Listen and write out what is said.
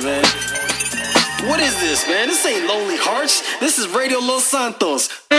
man. What is this, man? This ain't Lonely Hearts. This is Radio Los Santos.